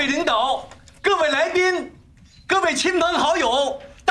位领导、各位来宾、各位亲朋好友，